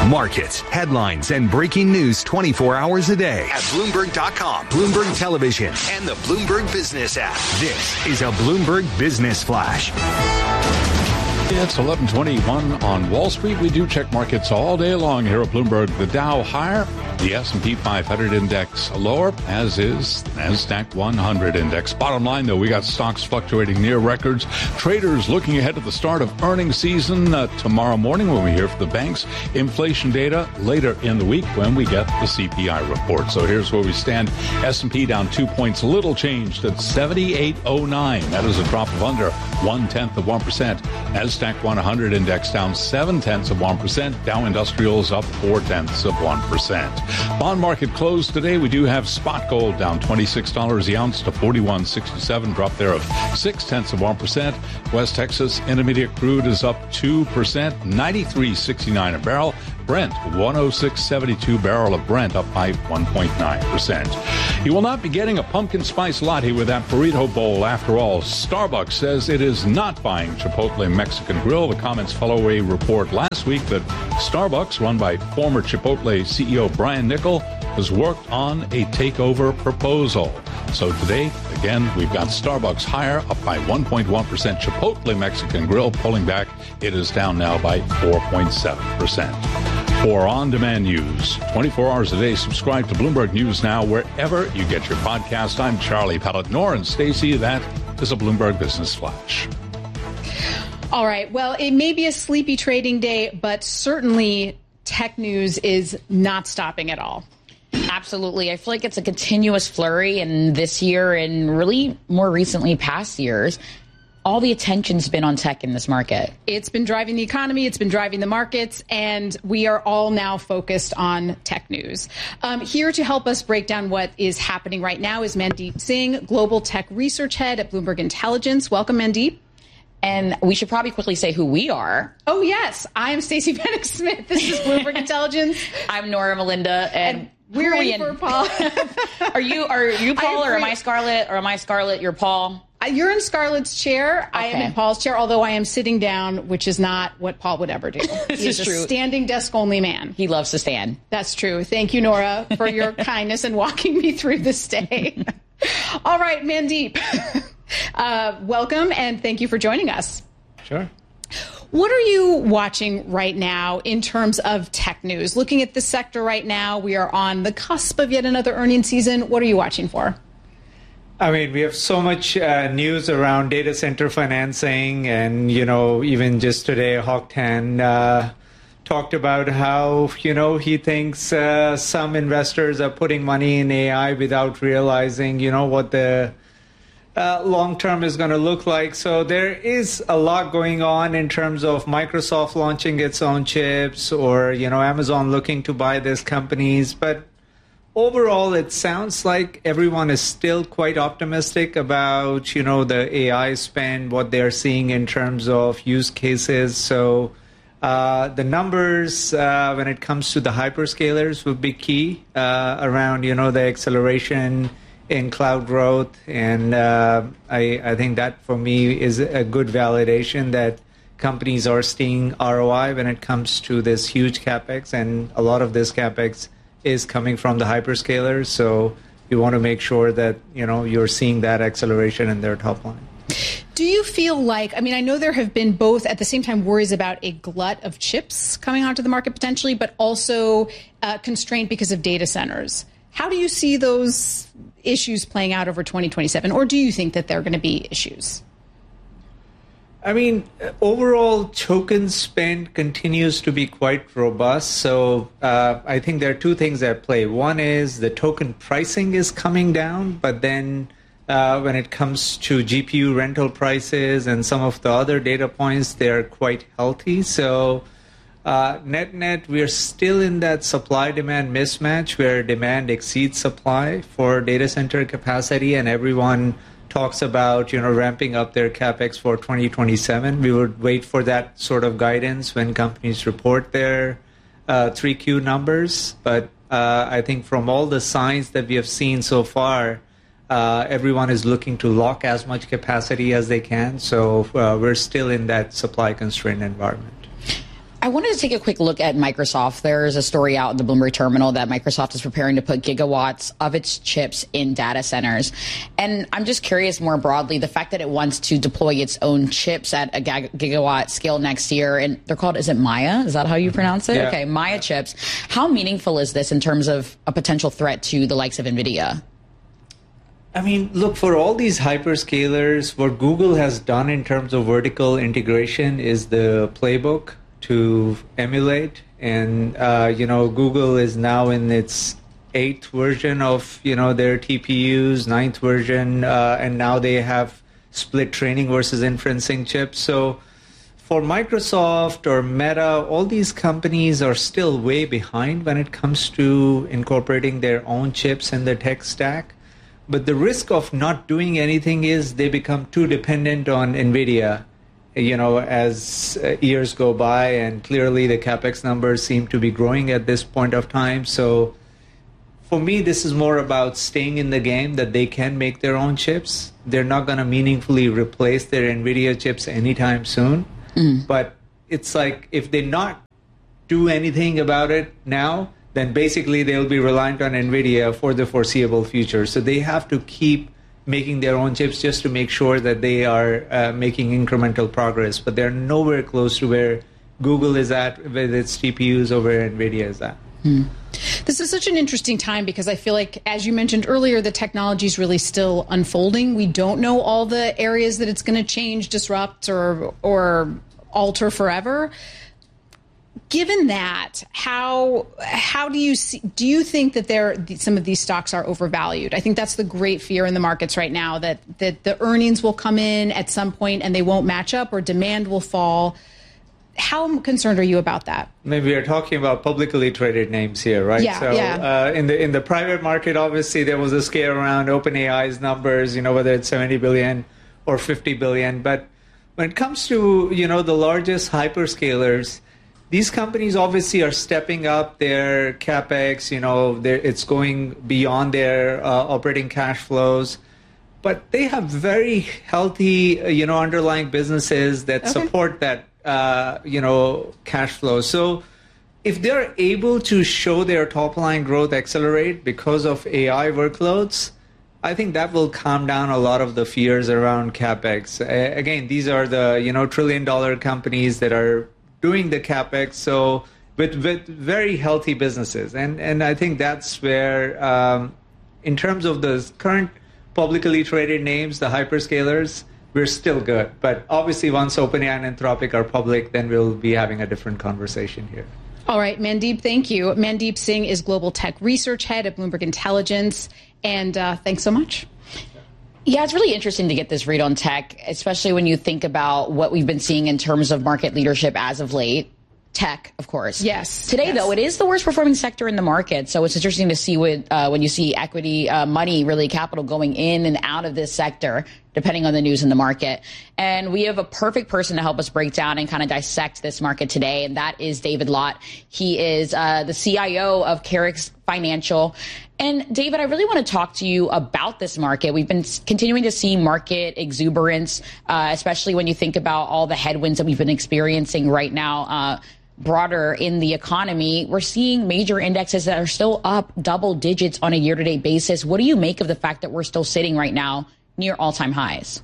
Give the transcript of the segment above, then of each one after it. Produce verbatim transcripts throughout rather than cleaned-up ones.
Markets, headlines, and breaking news twenty-four hours a day at Bloomberg dot com, Bloomberg Television, and the Bloomberg Business app. This is a Bloomberg Business Flash. It's eleven twenty-one on Wall Street. We do check markets all day long here at Bloomberg. The Dow higher, the S and P five hundred index lower, as is the NASDAQ one hundred index. Bottom line, though, we got stocks fluctuating near records. Traders looking ahead to the start of earnings season uh, tomorrow morning when we hear from the banks. Inflation data later in the week when we get the C P I report. So here's where we stand. S and P down two points, little changed at seventy-eight oh nine. That is a drop of under one-tenth of one percent. NASDAQ one hundred index down seven-tenths of one percent. Dow Industrials up four-tenths of one percent. Bond market closed today. We do have spot gold down twenty-six dollars the ounce to forty-one sixty-seven, drop there of six-tenths of one percent. West Texas Intermediate crude is up two percent, ninety-three sixty-nine a barrel. Brent, one oh six seventy-two barrel of Brent, up by one point nine percent. You will not be getting a pumpkin spice latte with that burrito bowl. After all, Starbucks says it is not buying Chipotle Mexican Grill. The comments follow a report last week that Starbucks, run by former Chipotle C E O Brian Niccol, has worked on a takeover proposal. So today, again, we've got Starbucks higher, up by one point one percent. Chipotle Mexican Grill pulling back. It is down now by four point seven percent. For on-demand news, twenty-four hours a day, subscribe to Bloomberg News Now wherever you get your podcast. I'm Charlie Pellet. Nora and Stacey, that is a Bloomberg Business Flash. All right. Well, it may be a sleepy trading day, but certainly tech news is not stopping at all. Absolutely. I feel like it's a continuous flurry, and this year and really more recently past years, all the attention's been on tech in this market. It's been driving the economy. It's been driving the markets. And we are all now focused on tech news. Um, here to help us break down what is happening right now is Mandeep Singh, Global Tech Research Head at Bloomberg Intelligence. Welcome, Mandeep. And we should probably quickly say who we are. Oh, yes. I am Stacey Vanek Smith. This is Bloomberg Intelligence. I'm Nora Melinda. And, and we're in for Paul. Are you are you Paul or am I Scarlett? Or am I Scarlett? You're Paul? You're in Scarlett's chair. Okay. I am in Paul's chair, although I am sitting down, which is not what Paul would ever do. This he is, is true. a standing desk-only man. He loves to stand. That's true. Thank you, Nora, for your kindness and walking me through this day. All right, Mandeep, uh, welcome, and thank you for joining us. Sure. What are you watching right now in terms of tech news? Looking at the sector right now, we are on the cusp of yet another earnings season. What are you watching for? I mean, we have so much uh, news around data center financing, and, you know, even just today, Hock Tan uh, talked about how, you know, he thinks uh, some investors are putting money in A I without realizing, you know, what the uh, long term is going to look like. So there is a lot going on in terms of Microsoft launching its own chips, or, you know, Amazon looking to buy these companies. But overall, it sounds like everyone is still quite optimistic about, you know, the A I spend, what they're seeing in terms of use cases. So uh, the numbers uh, when it comes to the hyperscalers will be key uh, around, you know, the acceleration in cloud growth. And uh, I, I think that, for me, is a good validation that companies are seeing R O I when it comes to this huge CapEx. And a lot of this CapEx is coming from the hyperscalers, so you want to make sure that, you know, you're seeing that acceleration in their top line. Do you feel like, I mean, I know there have been both at the same time worries about a glut of chips coming onto the market potentially, but also uh, constraint because of data centers. How do you see those issues playing out over twenty twenty-seven, or do you think that they're going to be issues? I mean, overall, token spend continues to be quite robust. So uh, I think there are two things at play. One is the token pricing is coming down, but then uh, when it comes to G P U rental prices and some of the other data points, they're quite healthy. So uh, net net, we're still in that supply-demand mismatch where demand exceeds supply for data center capacity, and everyone talks about, you know, ramping up their CapEx for twenty twenty-seven. We would wait for that sort of guidance when companies report their uh, three Q numbers. But uh, I think from all the signs that we have seen so far, uh, everyone is looking to lock as much capacity as they can. So uh, we're still in that supply-constrained environment. I wanted to take a quick look at Microsoft. There's a story out in the Bloomberg terminal that Microsoft is preparing to put gigawatts of its chips in data centers. And I'm just curious more broadly, the fact that it wants to deploy its own chips at a gigawatt scale next year, and they're called, is it Maya? Is that how you pronounce it? Yeah. Okay, Maya chips. How meaningful is this in terms of a potential threat to the likes of NVIDIA? I mean, look, for all these hyperscalers, what Google has done in terms of vertical integration is the playbook to emulate. And, uh, you know, Google is now in its eighth version of, you know, their T P Us, ninth version, uh, and now they have split training versus inferencing chips. So for Microsoft or Meta, all these companies are still way behind when it comes to incorporating their own chips in the tech stack. But the risk of not doing anything is they become too dependent on NVIDIA, you know, as uh, years go by, and clearly the CapEx numbers seem to be growing at this point of time. So for me, this is more about staying in the game, that they can make their own chips. They're not going to meaningfully replace their NVIDIA chips anytime soon. Mm. But it's like if they not do anything about it now, then basically they'll be reliant on NVIDIA for the foreseeable future. So they have to keep making their own chips just to make sure that they are uh, making incremental progress. But they're nowhere close to where Google is at with its T P Us or where NVIDIA is at. Hmm. This is such an interesting time because I feel like, as you mentioned earlier, the technology is really still unfolding. We don't know all the areas that it's going to change, disrupt, or or alter forever. Given that, how how do you see, do you think that there some of these stocks are overvalued? I think that's the great fear in the markets right now, that that the earnings will come in at some point and they won't match up, or demand will fall. How concerned are you about that? Maybe we're talking about publicly traded names here, right? Yeah, so yeah. Uh, in the in the private market, obviously there was a scare around OpenAI's numbers, you know, whether it's seventy billion or fifty billion. But when it comes to, you know, the largest hyperscalers, these companies obviously are stepping up their CapEx, you know, it's going beyond their uh, operating cash flows. But they have very healthy, you know, underlying businesses that okay. support that, uh, you know, cash flow. So if they're able to show their top line growth accelerate because of A I workloads, I think that will calm down a lot of the fears around CapEx. Uh, again, these are the, you know, trillion dollar companies that are doing the CapEx, so with, with very healthy businesses. And and I think that's where, um, in terms of the current publicly traded names, the hyperscalers, we're still good. But obviously once OpenAI and Anthropic are public, then we'll be having a different conversation here. All right, Mandeep, thank you. Mandeep Singh is Global Tech Research Head at Bloomberg Intelligence. And uh, thanks so much. Yeah, it's really interesting to get this read on tech, especially when you think about what we've been seeing in terms of market leadership as of late. Tech, of course. Yes. Today, yes. though, it is the worst performing sector in the market. So it's interesting to see what, uh, when you see equity, uh, money, really capital going in and out of this sector, depending on the news in the market. And we have a perfect person to help us break down and kind of dissect this market today. And that is David Lott. He is uh, the C I O of Carix Financial. And David, I really want to talk to you about this market. We've been continuing to see market exuberance, uh, especially when you think about all the headwinds that we've been experiencing right now, uh, broader in the economy. We're seeing major indexes that are still up double digits on a year-to-date basis. What do you make of the fact that we're still sitting right now near all-time highs?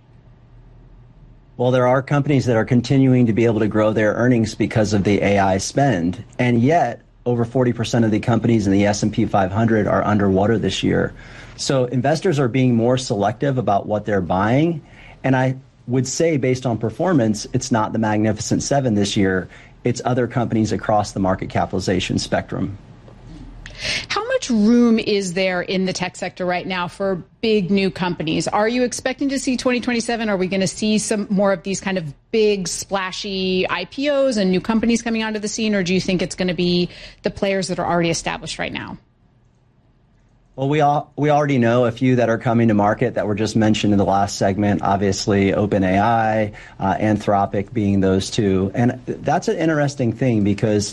Well, there are companies that are continuing to be able to grow their earnings because of the A I spend, and yet over forty percent of the companies in the S and P five hundred are underwater this year. So investors are being more selective about what they're buying. And I would say, based on performance, it's not the Magnificent Seven this year. It's other companies across the market capitalization spectrum. How much room is there in the tech sector right now for big new companies? Are you expecting to see twenty twenty-seven? Are we going to see some more of these kind of big, splashy I P Os and new companies coming onto the scene? Or do you think it's going to be the players that are already established right now? Well, we all, we already know a few that are coming to market that were just mentioned in the last segment. Obviously, OpenAI, uh, Anthropic being those two. And that's an interesting thing because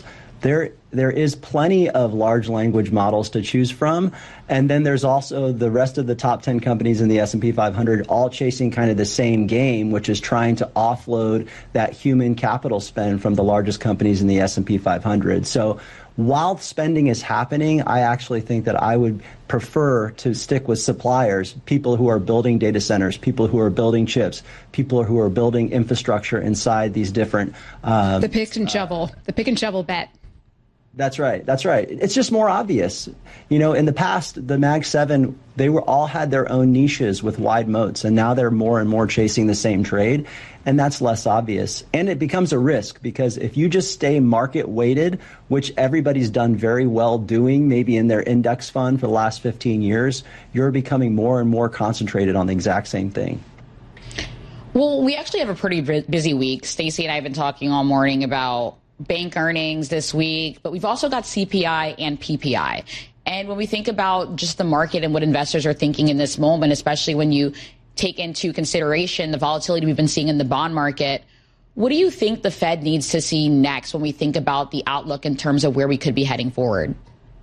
there there is plenty of large language models to choose from. And then there's also the rest of the top ten companies in the S and P five hundred all chasing kind of the same game, which is trying to offload that human capital spend from the largest companies in the S and P five hundred. So while spending is happening, I actually think that I would prefer to stick with suppliers, people who are building data centers, people who are building chips, people who are building infrastructure inside these different... Uh, the pick and shovel, uh, the pick and shovel bet. That's right. That's right. It's just more obvious. You know, in the past, the Mag seven, they were all had their own niches with wide moats, and now they're more and more chasing the same trade, and that's less obvious. And it becomes a risk because if you just stay market weighted, which everybody's done very well doing, maybe in their index fund for the last fifteen years, you're becoming more and more concentrated on the exact same thing. Well, we actually have a pretty busy week. Stacey and I have been talking all morning about bank earnings this week, but we've also got C P I and P P I. And when we think about just the market and what investors are thinking in this moment, especially when you take into consideration the volatility we've been seeing in the bond market, what do you think the Fed needs to see next when we think about the outlook in terms of where we could be heading forward?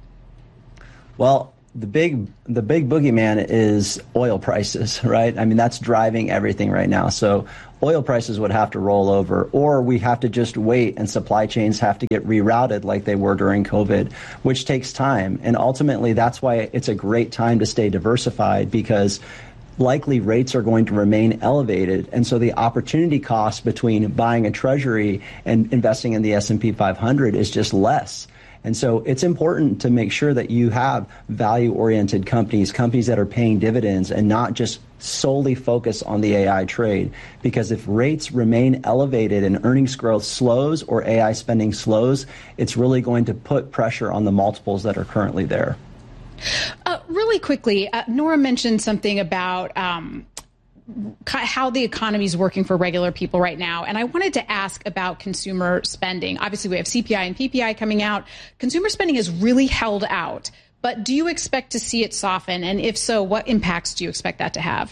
Well, the big the big boogeyman is oil prices, right? I mean, that's driving everything right now. So oil prices would have to roll over, or we have to just wait and supply chains have to get rerouted like they were during COVID, which takes time. And ultimately, that's why it's a great time to stay diversified, because likely rates are going to remain elevated. And so the opportunity cost between buying a treasury and investing in the S and P five hundred is just less. And so it's important to make sure that you have value-oriented companies, companies that are paying dividends and not just solely focus on the A I trade. Because if rates remain elevated and earnings growth slows or A I spending slows, it's really going to put pressure on the multiples that are currently there. Uh, really quickly, uh, Nora mentioned something about um, how the economy is working for regular people right now. And I wanted to ask about consumer spending. Obviously, we have C P I and P P I coming out. Consumer spending has really held out. But do you expect to see it soften? And if so, what impacts do you expect that to have?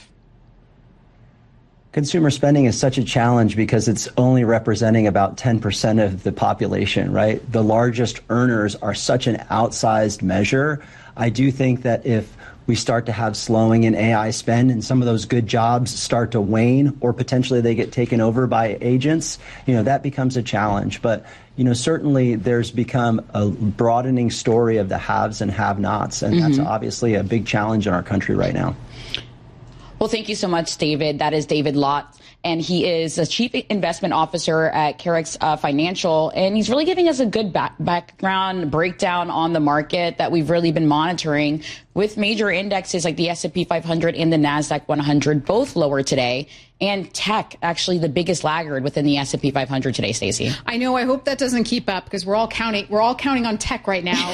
Consumer spending is such a challenge because it's only representing about ten percent of the population, right? The largest earners are such an outsized measure. I do think that if we start to have slowing in A I spend and some of those good jobs start to wane, or potentially they get taken over by agents, you know, that becomes a challenge. But, you know, certainly there's become a broadening story of the haves and have-nots, and mm-hmm. that's obviously a big challenge in our country right now. Well, thank you so much, David. That is David Lott, and he is a chief investment officer at Carex uh, Financial, and he's really giving us a good back background breakdown on the market that we've really been monitoring, with major indexes like the S and P five hundred and the NASDAQ one hundred both lower today, and tech actually the biggest laggard within the S and P five hundred today, Stacey. I know. I hope that doesn't keep up, because we're all counting. We're all counting on tech right now.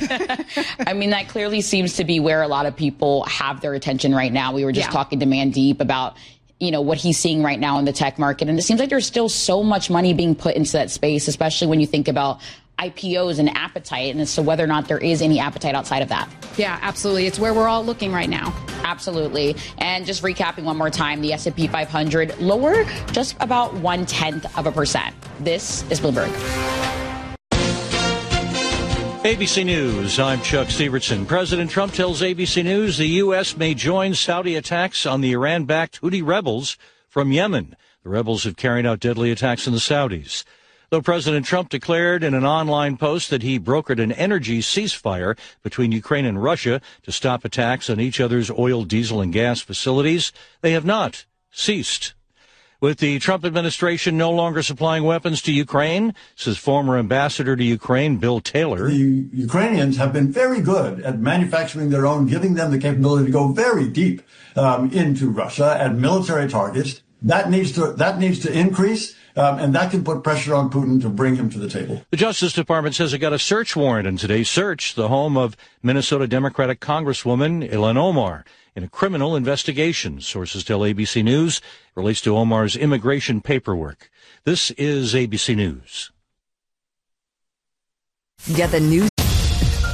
I mean, that clearly seems to be where a lot of people have their attention right now. We were just yeah. talking to Mandeep about, you know, what he's seeing right now in the tech market. And it seems like there's still so much money being put into that space, especially when you think about I P Os and appetite, and as to whether or not there is any appetite outside of that. Yeah, absolutely. It's where we're all looking right now. Absolutely. And just recapping one more time, the S and P five hundred lower just about one-tenth of a percent. This is Bloomberg. A B C News, I'm Chuck Steverson. President Trump tells A B C News the U S may join Saudi attacks on the Iran-backed Houthi rebels from Yemen. The rebels have carried out deadly attacks on the Saudis. Though President Trump declared in an online post that he brokered an energy ceasefire between Ukraine and Russia to stop attacks on each other's oil, diesel, and gas facilities, they have not ceased. With the Trump administration no longer supplying weapons to Ukraine, says former ambassador to Ukraine, Bill Taylor. The Ukrainians have been very good at manufacturing their own, giving them the capability to go very deep um, into Russia at military targets. That needs to that needs to increase, um, and that can put pressure on Putin to bring him to the table. The Justice Department says it got a search warrant in today's search, the home of Minnesota Democratic Congresswoman Ilhan Omar, in a criminal investigation. Sources tell A B C News it relates to Omar's immigration paperwork. This is A B C News. Get the new